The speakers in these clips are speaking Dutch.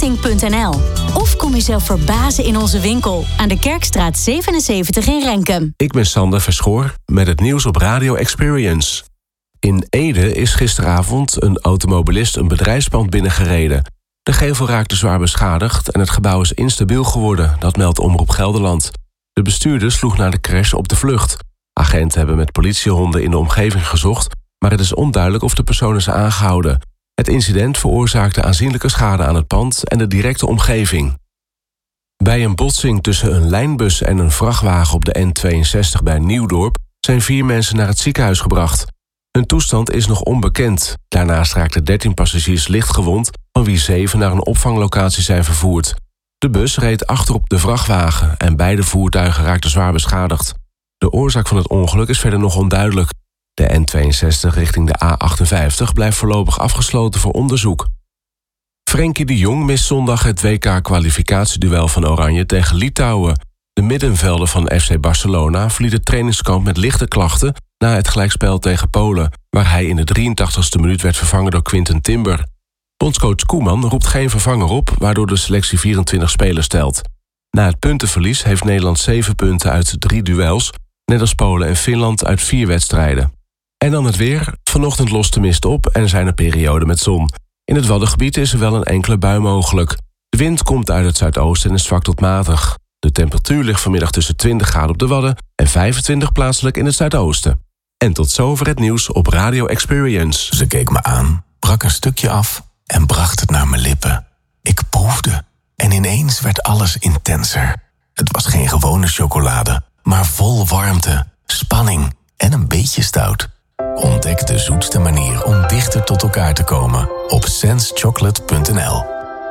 Marketing.nl. Of kom jezelf verbazen in onze winkel aan de Kerkstraat 77 in Renkum. Ik ben Sander Verschoor met het nieuws op Radio Experience. In Ede is gisteravond een automobilist een bedrijfspand binnengereden. De gevel raakte zwaar beschadigd en het gebouw is instabiel geworden, dat meldt Omroep Gelderland. De bestuurder sloeg na de crash op de vlucht. Agenten hebben met politiehonden in de omgeving gezocht, maar het is onduidelijk of de persoon is aangehouden. Het incident veroorzaakte aanzienlijke schade aan het pand en de directe omgeving. Bij een botsing tussen een lijnbus en een vrachtwagen op de N62 bij Nieuwdorp zijn 4 mensen naar het ziekenhuis gebracht. Hun toestand is nog onbekend. Daarnaast raakten 13 passagiers licht gewond, van wie 7 naar een opvanglocatie zijn vervoerd. De bus reed achterop de vrachtwagen en beide voertuigen raakten zwaar beschadigd. De oorzaak van het ongeluk is verder nog onduidelijk. De N62 richting de A58 blijft voorlopig afgesloten voor onderzoek. Frenkie de Jong mist zondag het WK-kwalificatieduel van Oranje tegen Litouwen. De middenvelder van FC Barcelona verliet het trainingskamp met lichte klachten na het gelijkspel tegen Polen, waar hij in de 83ste minuut werd vervangen door Quinten Timber. Bondscoach Koeman roept geen vervanger op, waardoor de selectie 24 spelers telt. Na het puntenverlies heeft Nederland 7 punten uit 3 duels, net als Polen en Finland uit 4 wedstrijden. En dan het weer. Vanochtend lost de mist op en zijn er perioden met zon. In het Waddengebied is er wel een enkele bui mogelijk. De wind komt uit het zuidoosten en is zwak tot matig. De temperatuur ligt vanmiddag tussen 20 graden op de Wadden en 25 plaatselijk in het zuidoosten. En tot zover het nieuws op Radio Experience. Ze keek me aan, brak een stukje af en bracht het naar mijn lippen. Ik proefde en ineens werd alles intenser. Het was geen gewone chocolade, maar vol warmte, spanning en een beetje stout. Ontdek de zoetste manier om dichter tot elkaar te komen op sensechocolate.nl.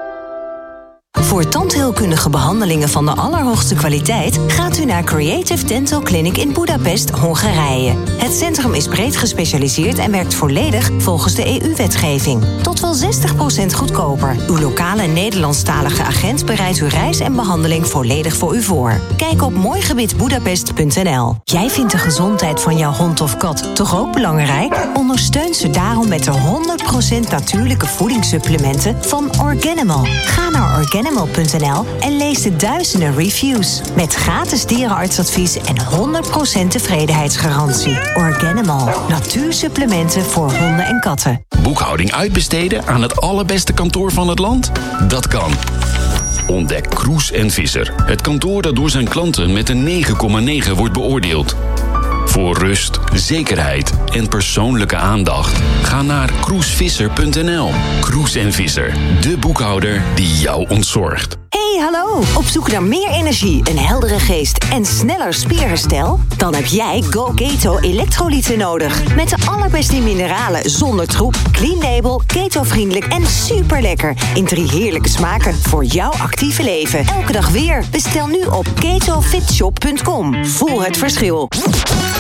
Voor tandheelkundige behandelingen van de allerhoogste kwaliteit gaat u naar Creative Dental Clinic in Budapest, Hongarije. Het centrum is breed gespecialiseerd en werkt volledig volgens de EU-wetgeving. Tot wel 60% goedkoper. Uw lokale Nederlandstalige agent bereidt uw reis en behandeling volledig voor u voor. Kijk op mooigebiedbudapest.nl. Jij vindt de gezondheid van jouw hond of kat toch ook belangrijk? Ondersteun ze daarom met de 100% natuurlijke voedingssupplementen van Organimal. Ga naar Organimal.nl en lees de duizenden reviews. Met gratis dierenartsadvies en 100% tevredenheidsgarantie. Organimal. Natuursupplementen voor honden en katten. Boekhouding uitbesteden aan het allerbeste kantoor van het land? Dat kan. Ontdek Kroes & Visser. Het kantoor dat door zijn klanten met een 9,9 wordt beoordeeld. Voor rust, zekerheid en persoonlijke aandacht ga naar kroesvisser.nl. Kroes & Visser, de boekhouder die jou ontzorgt. Hey, hallo! Op zoek naar meer energie, een heldere geest en sneller spierherstel? Dan heb jij Go Keto elektrolyten nodig. Met de allerbeste mineralen zonder troep, clean label, ketovriendelijk en super lekker. In 3 heerlijke smaken voor jouw actieve leven. Elke dag weer. Bestel nu op ketofitshop.com. Voel het verschil.